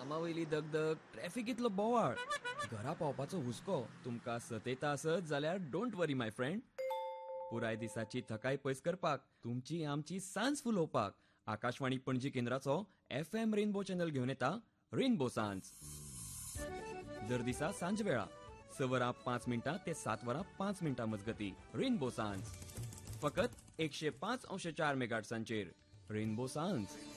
कामावयली दगदग, ट्रॅफिकीतलो बोवाळ, घरा पावपाचो हुस्को तुमकां सतयता आसत जाल्यार डोंट वरी माय फ्रेंड. पुराय दिसाची थकाय पयस करपाक, तुमची आमची सांज फुलोवपाक Akashvani Panaji केंद्राचो FM rainbow channel घेवन येता रेनबो सांज. दर दिसा सांजवेळा 6:05 ते 7:05 मजगती रेनबो सांज. फकत 105.4 मेगाहर्ट्झांचेर रेनबो सांज.